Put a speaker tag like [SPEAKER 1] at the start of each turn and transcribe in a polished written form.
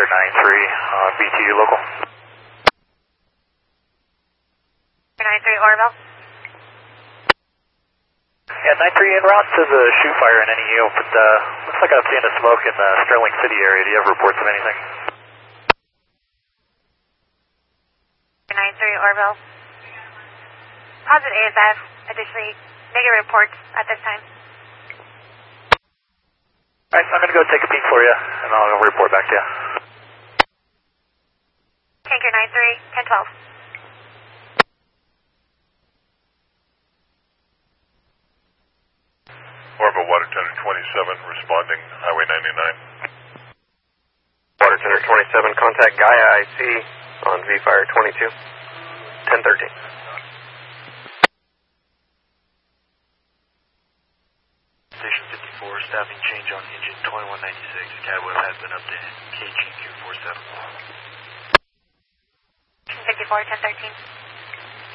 [SPEAKER 1] BTU local.
[SPEAKER 2] 93 Orville.
[SPEAKER 1] Yeah, 93 en route to the shoot fire in NEU, but looks like I've seen a smoke in the Sterling City area. Do you have reports of anything?
[SPEAKER 2] 93 Orville. Positive ASF. Additionally, negative reports at this time.
[SPEAKER 1] Alright, I'm going to go take a peek for you, and I'll report back to you.
[SPEAKER 2] Tanker 93, 1012.
[SPEAKER 3] Orville, Water Tender 27, responding, Highway 99.
[SPEAKER 4] Water Tender 27, contact Gaia IC on V-Fire 22, 1013.
[SPEAKER 5] Station 54, staffing change on engine 2196. CADWEB has been updated. KGQ 47.
[SPEAKER 2] 54, 1013.